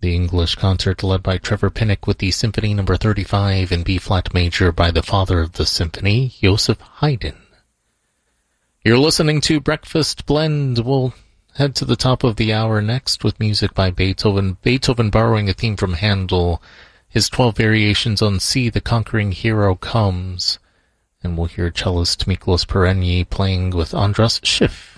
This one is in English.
The English concert led by Trevor Pinnock with the Symphony No. 35 in B-flat major by the father of the symphony, Joseph Haydn. You're listening to Breakfast Blend. We'll head to the top of the hour next with music by Beethoven. Beethoven borrowing a theme from Handel, his 12 variations on C, The Conquering Hero Comes. And we'll hear cellist Miklos Perenyi playing with Andras Schiff.